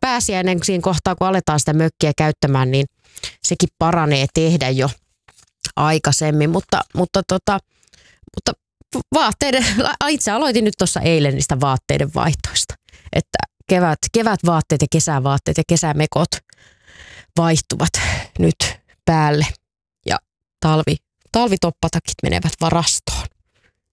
pääsiäinen siinä kohtaa, kun aletaan sitä mökkiä käyttämään, niin sekin paranee tehdä jo aikaisemmin, mutta vaatteiden, itse aloitin nyt tuossa eilen niistä vaatteiden vaihtoista, että kevätvaatteet ja kesävaatteet ja kesämekot vaihtuvat nyt päälle ja talvitoppatakit menevät varastoon.